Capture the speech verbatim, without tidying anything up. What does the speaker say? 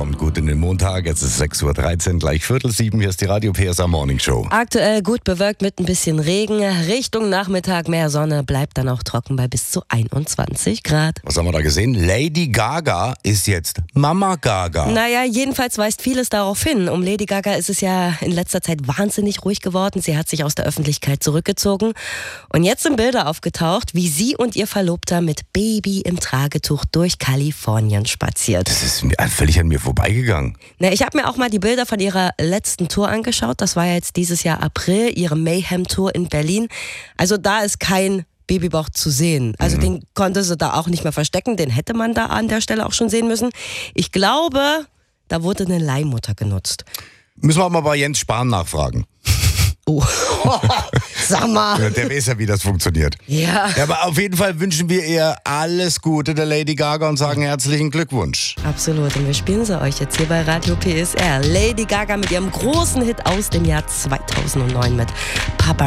kommt gut in den Montag. Jetzt ist sechs Uhr dreizehn, gleich Viertel sieben. Hier ist die Radio P S A Morning Show. Aktuell gut bewölkt mit ein bisschen Regen. Richtung Nachmittag mehr Sonne, bleibt dann auch trocken bei bis zu einundzwanzig Grad. Was haben wir da gesehen? Lady Gaga ist jetzt Mama Gaga. Naja, jedenfalls weist vieles darauf hin. Um Lady Gaga ist es ja in letzter Zeit wahnsinnig ruhig geworden. Sie hat sich aus der Öffentlichkeit zurückgezogen. Und jetzt sind Bilder aufgetaucht, wie sie und ihr Verlobter mit Baby im Tragetuch durch Kalifornien spaziert. Das ist völlig an mir vorbeigegangen. Na, ich habe mir auch mal die Bilder von ihrer letzten Tour angeschaut. Das war ja jetzt dieses Jahr April, ihre Mayhem-Tour in Berlin. Also da ist kein Babybauch zu sehen. Also mhm. den konnte sie da auch nicht mehr verstecken. Den hätte man da an der Stelle auch schon sehen müssen. Ich glaube, da wurde eine Leihmutter genutzt. Müssen wir auch mal bei Jens Spahn nachfragen. Oh, sag mal. Der weiß ja, wie das funktioniert. Ja. Ja. Aber auf jeden Fall wünschen wir ihr alles Gute der Lady Gaga und sagen herzlichen Glückwunsch. Absolut. Und wir spielen sie euch jetzt hier bei Radio P S R. Lady Gaga mit ihrem großen Hit aus dem Jahr zweitausendneun mit Papa